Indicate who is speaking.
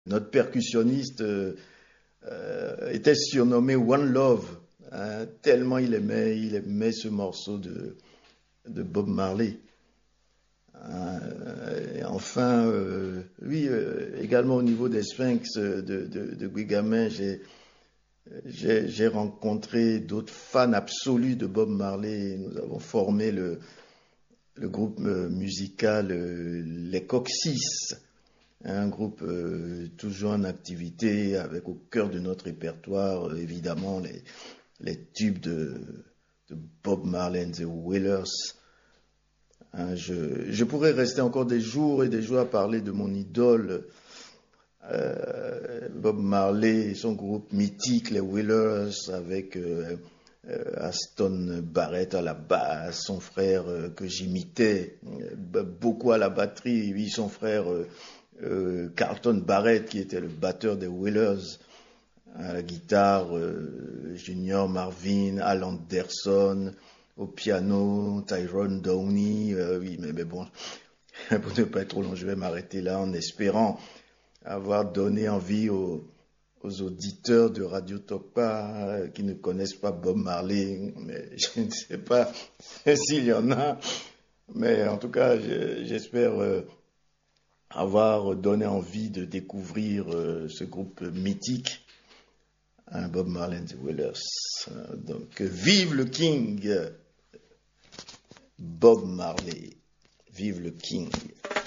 Speaker 1: Notre percussionniste était surnommé One Love, hein, tellement il aimait ce morceau de Bob Marley. Et enfin, oui, également au niveau des Sphinx de Guigamin, j'ai rencontré d'autres fans absolus de Bob Marley. Nous avons formé le groupe musical Les Coxys, un groupe toujours en activité, avec au cœur de notre répertoire, évidemment, les tubes de Bob Marley and the Wailers. Hein, je pourrais rester encore des jours et des jours à parler de mon idole, Bob Marley et son groupe mythique, les Wailers, avec Aston Barrett à la basse, son frère que j'imitais beaucoup à la batterie, oui, son frère Carlton Barrett, qui était le batteur des Wailers, à la guitare, Junior Marvin, Al Anderson, au piano, Tyrone Downey, oui, mais bon, pour ne pas être trop long, je vais m'arrêter là en espérant avoir donné envie aux auditeurs de Radio Topa qui ne connaissent pas Bob Marley, mais je ne sais pas s'il y en a, mais en tout cas, j'espère avoir donné envie de découvrir ce groupe mythique, hein, Bob Marley and the Wailers. Donc, vive le King, Bob Marley, vive le King.